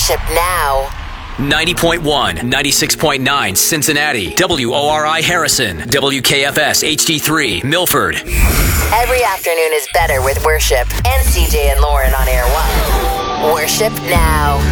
Worship Now. 90.1, 96.9 Cincinnati, WORI Harrison, WKFS HD3 Milford. Every afternoon is better with Worship and CJ and Lauren on Air 1. Worship Now.